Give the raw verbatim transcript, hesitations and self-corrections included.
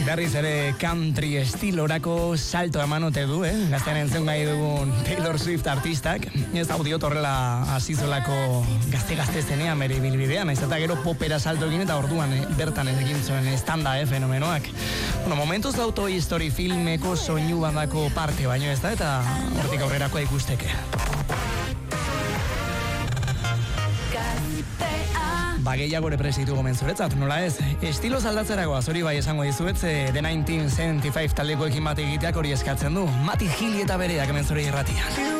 Berriz ere country estilorako salto eman ote du, eh? Gaztean entzun gai dugun Taylor Swift artistak. Ez hau diot horrela azizolako gazte-gazte zenean bere bilbidean. Ez eta gero popera salto egin eta orduan eh, bertan egin zuen estanda eh, fenomenoak. Bueno, momentuz da Toy Story filmeko soinu bandako parte baino ez da, eta hortik aurrerakoa ikusteke. Ba, gehiago represitu gomen zuretzat, nola ez? Estiloz aldatzeragoa, hori bai esango dizuet, The nineteen seventy-five taldekoekin bat egiteak hori eskatzen du. Mati Gili eta bereak hemen zure irratian.